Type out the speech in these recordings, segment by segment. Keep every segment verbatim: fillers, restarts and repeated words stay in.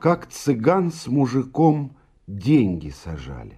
Как цыган с мужиком деньги сажали.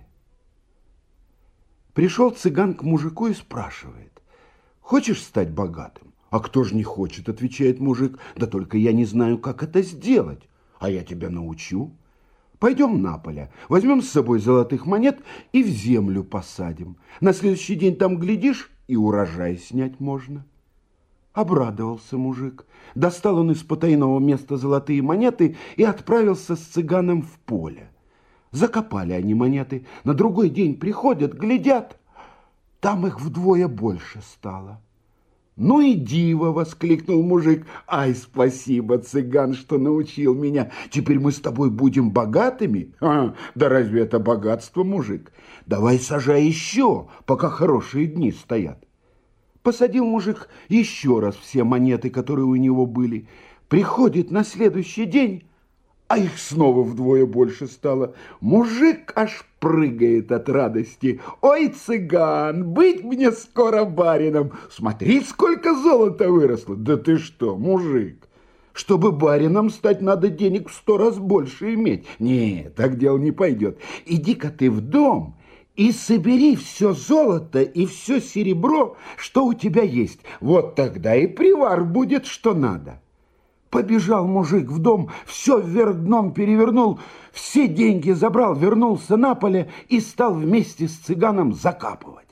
Пришел цыган к мужику и спрашивает: хочешь стать богатым? А кто же не хочет, отвечает мужик. Да только я не знаю, как это сделать. А я тебя научу. Пойдем на поле, возьмем с собой золотых монет и в землю посадим. На следующий день там, глядишь, и урожай снять можно. Обрадовался мужик. Достал он из потайного места золотые монеты и отправился с цыганом в поле. Закопали они монеты. На другой день приходят, глядят, там их вдвое больше стало. «Ну и диво!» — воскликнул мужик. «Ай, спасибо, цыган, что научил меня. Теперь мы с тобой будем богатыми?» а, «Да разве это богатство, мужик? Давай сажай еще, пока хорошие дни стоят». Посадил мужик еще раз все монеты, которые у него были. Приходит на следующий день, а их снова вдвое больше стало. Мужик аж прыгает от радости. «Ой, цыган, быть мне скоро барином! Смотри, сколько золота выросло!» «Да ты что, мужик, чтобы барином стать, надо денег в сто раз больше иметь. Нет, так дело не пойдет. Иди-ка ты в дом и собери все золото и все серебро, что у тебя есть. Вот тогда и привар будет, что надо». Побежал мужик в дом, все вверх дном перевернул, все деньги забрал, вернулся на поле и стал вместе с цыганом закапывать.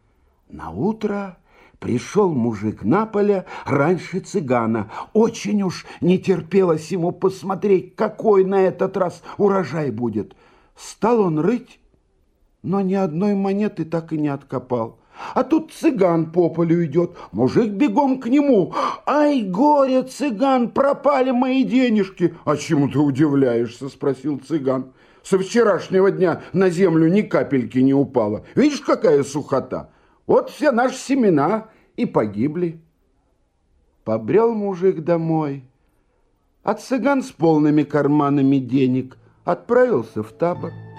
Наутро пришел мужик на поле раньше цыгана. Очень уж не терпелось ему посмотреть, какой на этот раз урожай будет. Стал он рыть, но ни одной монеты так и не откопал. А тут цыган по полю идет, мужик бегом к нему. «Ай, горе, цыган, пропали мои денежки!» «А чему ты удивляешься?» — спросил цыган. «Со вчерашнего дня на землю ни капельки не упало. Видишь, какая сухота? Вот все наши семена и погибли». Побрел мужик домой, а цыган с полными карманами денег отправился в табор.